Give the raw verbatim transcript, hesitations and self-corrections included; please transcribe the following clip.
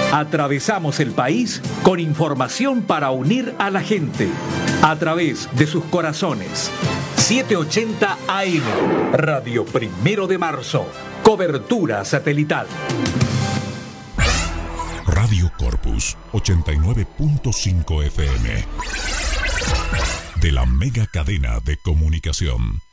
Atravesamos el país con información para unir a la gente a través de sus corazones. setecientos ochenta A M, Radio Primero de Marzo, cobertura satelital. Radio Corpus ochenta y nueve punto cinco F M, de la mega cadena de comunicación.